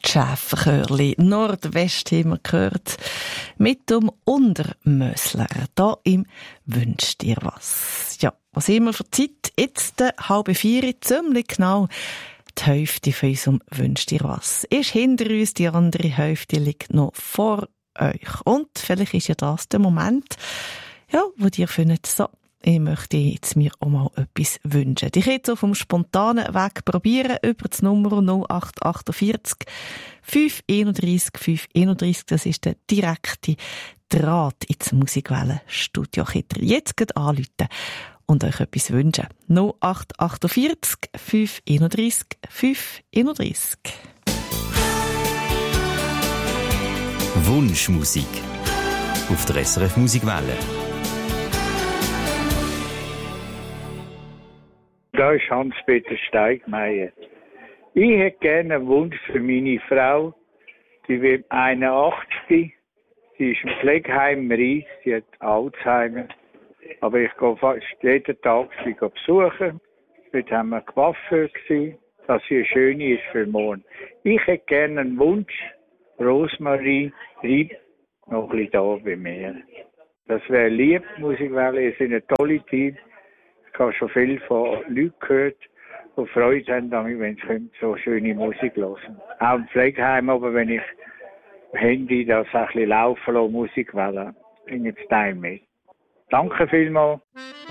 Schäferchörli Nordwest haben wir gehört. Mit dem Untermösler. Da im «Wünsch dir was». Ja, was haben wir für Zeit? Jetzt 3:30, ziemlich genau. Die Hälfte von unserem «Wünsch dir was» ist hinter uns, die andere Hälfte liegt noch vor euch. Und vielleicht ist ja das der Moment, ja, wo ihr findet, so, ich möchte jetzt mir auch mal etwas wünschen. Ich jetzt so vom spontanen Weg probieren, über die Nummer 0848 531 531. Das ist der direkte Draht ins Musikwellen-Studio. Könnt ihr jetzt gleich anrufen und euch etwas wünschen. 0848 531 531. Wunschmusik auf der SRF Musikwelle. Da ist Hans-Peter Steigmeier. Ich hätte gerne einen Wunsch für meine Frau. Die wird 81. Sie ist im Pflegeheim Ries. Sie hat Alzheimer. Aber ich gehe fast jeden Tag sie besuchen. Heute haben wir Coiffeur gesehen, dass sie eine schöne ist für morgen. Ich hätte gerne einen Wunsch. Rosmarie, bleib noch ein bisschen da bei mir. Das wäre lieb, muss ich sagen. Ihr seid ein tolles Team. Ich habe schon viel von Leuten gehört, die Freude haben, wenn sie so schöne Musik hören. Auch im Pflegeheim, aber wenn ich am Handy das ein bisschen laufen lasse, Musik wählen, bringe ich es mit. Danke vielmals.